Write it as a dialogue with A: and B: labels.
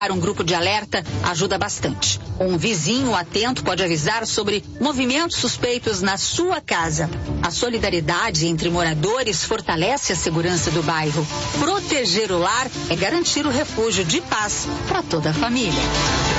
A: Um grupo de alerta ajuda bastante. Um vizinho atento pode avisar sobre movimentos suspeitos na sua casa. A solidariedade entre moradores fortalece a segurança do bairro. Proteger o lar é garantir o refúgio de paz para toda a família.